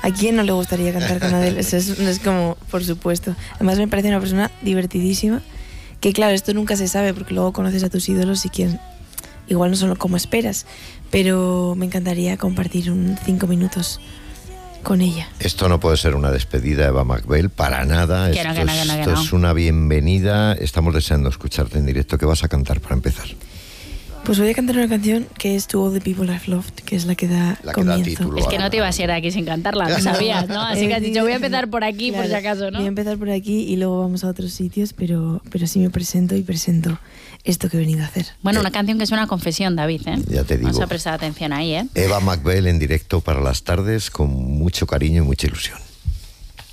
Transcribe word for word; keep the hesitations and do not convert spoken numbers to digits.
¿A quién no le gustaría cantar con Adele? Es, es como, por supuesto. Además me parece una persona divertidísima, que claro, esto nunca se sabe porque luego conoces a tus ídolos y quien igual no son como esperas, pero me encantaría compartir un cinco minutos con ella. Esto no puede ser una despedida, Eva McBail, para nada. Que esto no, que no, es, que no, que esto no. es una bienvenida. Estamos deseando escucharte en directo. ¿Qué vas a cantar para empezar? Pues voy a cantar una canción que es To All the People I've Loved, que es la que da La que da comienzo. título. Es que no te ibas a ir aquí sin cantarla, lo sabías, ¿no? Así que has dicho, voy a empezar por aquí, Claro, por si acaso, ¿no? Voy a empezar por aquí y luego vamos a otros sitios, pero, pero sí me presento y presento esto que he venido a hacer. Bueno, una canción que es una confesión, David, ¿eh? Ya te digo. Vamos a prestar atención ahí, ¿eh? Eva McBail en directo para las tardes, con mucho cariño y mucha ilusión.